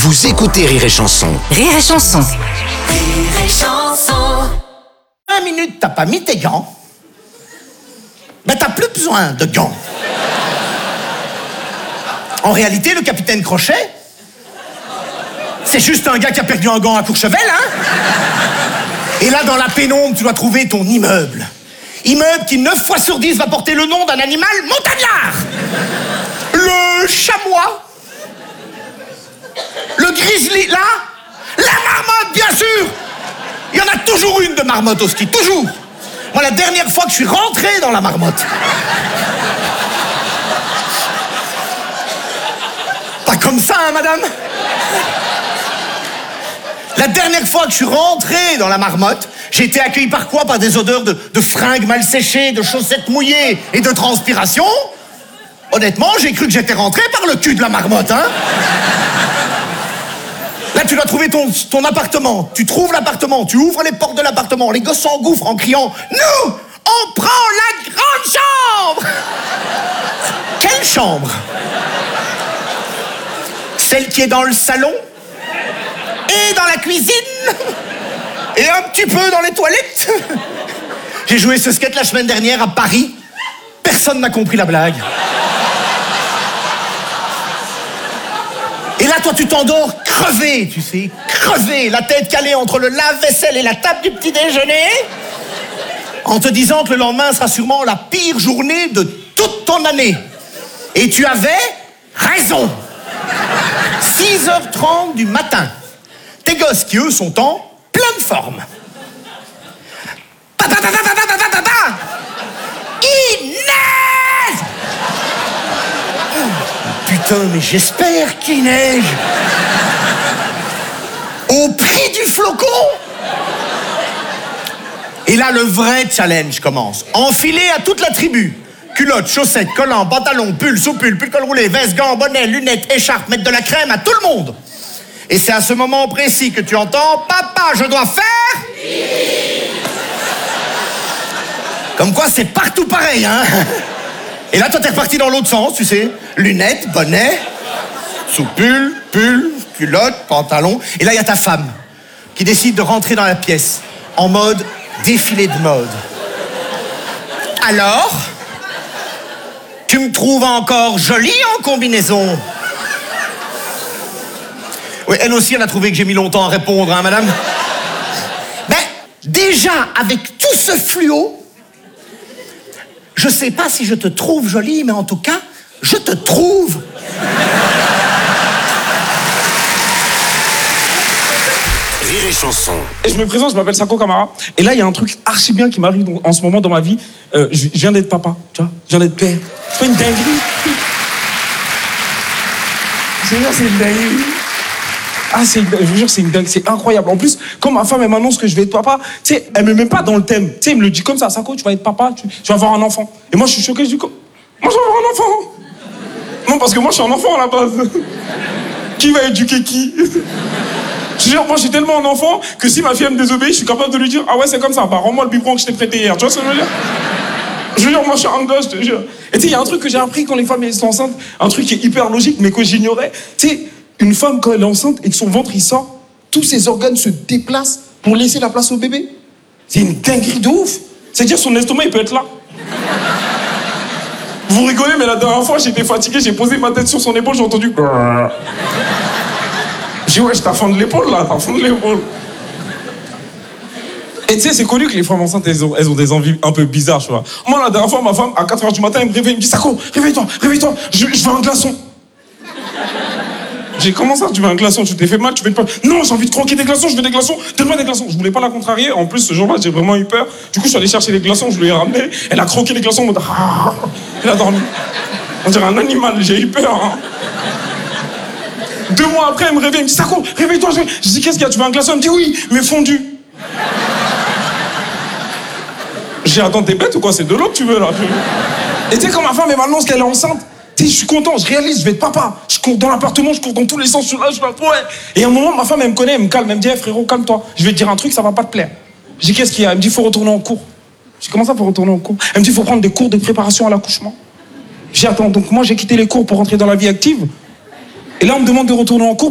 Vous écoutez Rire et Chanson. Rire et Chanson. Rire et Chanson. 1 minute, t'as pas mis tes gants. Ben t'as plus besoin de gants. En réalité, le capitaine Crochet, c'est juste un gars qui a perdu un gant à Courchevel, hein. Et là, dans la pénombre, tu dois trouver ton immeuble. Immeuble qui, 9 fois sur 10, va porter le nom d'un animal montagnard. Le chamois. Le grizzly, là. La marmotte, bien sûr. Il y en a toujours une de marmotte au ski, toujours. Moi, la dernière fois que je suis rentré dans la marmotte. Pas comme ça, hein, madame. La dernière fois que je suis rentré dans la marmotte, j'ai été accueilli par quoi? Par des odeurs de fringues mal séchées, de chaussettes mouillées et de transpiration. Honnêtement, j'ai cru que j'étais rentré par le cul de la marmotte, hein. Là, tu dois trouver ton appartement. Tu trouves l'appartement, tu ouvres les portes de l'appartement. Les gosses s'engouffrent en criant « Nous, on prend la grande chambre !» Quelle chambre? Celle qui est dans le salon? Et dans la cuisine? Et un petit peu dans les toilettes? J'ai joué ce sketch la semaine dernière à Paris. Personne n'a compris la blague. Et là, toi, tu t'endors crevé, tu sais, crevé, la tête calée entre le lave-vaisselle et la table du petit déjeuner, en te disant que le lendemain sera sûrement la pire journée de toute ton année. Et tu avais raison. 6h30 du matin. Tes gosses qui, eux, sont en pleine forme. Papa, papa, papa, papa, papa, il neige! Putain, mais j'espère qu'il neige. Au prix du flocon. Et là, le vrai challenge commence. Enfilé à toute la tribu. Culottes, chaussettes, collants, pantalons, pull, sous-pull, pull col roulé, veste, gants, bonnet, lunettes, écharpe, mettre de la crème à tout le monde. Et c'est à ce moment précis que tu entends « Papa, je dois faire... » Comme quoi, c'est partout pareil, hein. Et là, toi, t'es reparti dans l'autre sens, tu sais. Lunettes, bonnet, sous-pull, pull, culotte, pantalon. Et là, il y a ta femme qui décide de rentrer dans la pièce en mode défilé de mode. Alors, tu me trouves encore jolie en combinaison? Oui, elle aussi, elle a trouvé que j'ai mis longtemps à répondre, hein, madame? Ben, déjà, avec tout ce fluo, je sais pas si je te trouve jolie, mais en tout cas, je te trouve. Rire et Chanson. Et je me présente, je m'appelle Sako Kamara. Et là, il y a un truc archi bien qui m'arrive en ce moment dans ma vie. Je viens d'être papa, tu vois. Je viens d'être père. C'est pas une dinguerie. Je vous jure, c'est une dinguerie. Je vous jure, c'est une dingue, c'est incroyable. En plus, quand ma femme, elle m'annonce que je vais être papa, tu sais, elle me met pas dans le thème. Tu sais, elle me le dit comme ça, Sako, tu vas être papa, tu vas avoir un enfant. Et moi, je suis choqué, je dis, moi, je vais avoir un enfant. Non, parce que moi, je suis un enfant à la base. Qui va éduquer qui? Je jure, moi, je suis tellement un enfant que si ma fille me désobéit, je suis capable de lui dire, ah ouais, c'est comme ça, bah, rends-moi le biberon que je t'ai prêté hier. Tu vois ce que je veux dire? Je veux dire, moi, je suis un gosse, je te jure. Et tu sais, il y a un truc que j'ai appris quand les femmes elles sont enceintes, un truc qui est hyper logique, mais que j'ignorais. Tu sais, une femme, quand elle est enceinte et que son ventre, il sort, tous ses organes se déplacent pour laisser la place au bébé. C'est une dinguerie de ouf. C'est-à-dire, son estomac, il peut être là. Vous rigolez, mais la dernière fois, j'étais fatigué, j'ai posé ma tête sur son épaule, j'ai entendu... J'ai dit, ouais, je t'affonde l'épaule, là, t'affonde l'épaule. Et tu sais, c'est connu que les femmes enceintes, elles ont des envies un peu bizarres, tu vois. Moi, la dernière fois, ma femme, à 4h du matin, elle me réveille, elle me dit, Sako, réveille-toi, je veux un glaçon. J'ai comment ça, tu veux un glaçon, tu t'es fait mal, tu veux pas... Non, j'ai envie de croquer des glaçons, je veux des glaçons, donne-moi des glaçons. Je voulais pas la contrarier, en plus, ce jour-là, j'ai vraiment eu peur. Du coup, je suis allé chercher les glaçons, je lui ai ramené, elle a croqué les glaçons, elle a dormi. On dirait un animal, j'ai eu peur, hein. 2 mois après, elle me réveille, elle me dit, Sako, réveille-toi. Je dis, qu'est-ce qu'il y a, tu veux un glaçon? Elle me dit, oui, mais fondu. J'ai dit, attends, t'es bête ou quoi? C'est de l'eau que tu veux, là. Et tu sais, quand ma femme, elle m'annonce qu'elle est enceinte, tu sais, je suis content, je réalise, je vais être papa. Je cours dans l'appartement, je cours dans tous les sens, je suis là, ouais. Et à un moment, ma femme, elle me connaît, elle me calme, elle me dit, hey, frérot, calme-toi. Je vais te dire un truc, ça va pas te plaire. Je dis, qu'est-ce qu'il y a? Elle me dit, faut retourner en cours. Je dis, comment ça, faut retourner en cours? Elle me dit, faut prendre des cours de préparation à l'accouchement. J'ai attends, donc moi, j'ai quitté les cours pour rentrer dans la vie active. Et là, on me demande de retourner en cours.